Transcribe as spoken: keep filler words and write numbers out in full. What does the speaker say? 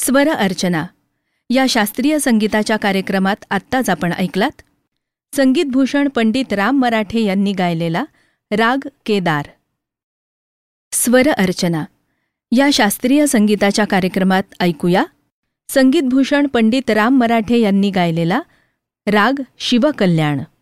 स्वर अर्चना या शास्त्रीय संगीताच्या कार्यक्रमात आत्ताच आपण ऐकलात संगीतभूषण पंडित राम मराठे यांनी गायलेला राग केदार. स्वर अर्चना या शास्त्रीय संगीताच्या कार्यक्रमात ऐकूया संगीतभूषण पंडित राम मराठे यांनी गायलेला राग शिवकल्याण.